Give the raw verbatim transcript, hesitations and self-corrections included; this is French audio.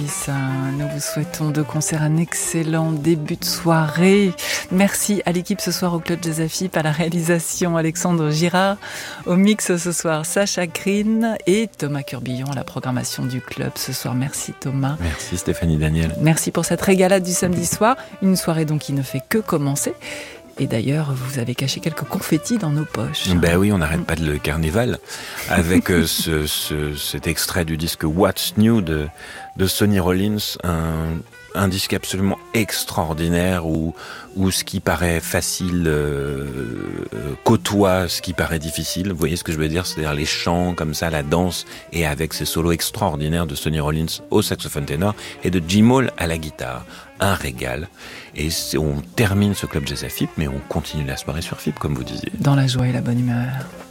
service. Nous vous souhaitons de concert un excellent début de soirée. Merci à l'équipe ce soir au Club Jazz A F I P, à la réalisation Alexandre Girard, au mix ce soir Sacha Green et Thomas Curbillon à la programmation du club ce soir. Merci Thomas. Merci Stéphanie Daniel. Merci pour cette régalade du samedi soir. Une soirée donc qui ne fait que commencer. Et d'ailleurs, vous avez caché quelques confettis dans nos poches. Ben oui, on n'arrête pas de le carnaval avec euh, ce, ce, cet extrait du disque What's New de, de Sonny Rollins, un, un disque absolument extraordinaire où, où ce qui paraît facile euh, côtoie ce qui paraît difficile. Vous voyez ce que je veux dire? C'est-à-dire les chants comme ça, la danse, et avec ces solos extraordinaires de Sonny Rollins au saxophone ténor et de Jim Hall à la guitare. Un régal. Et on termine ce Club Jazz A F I P, mais on continue la soirée sur F I P, comme vous disiez. Dans la joie et la bonne humeur.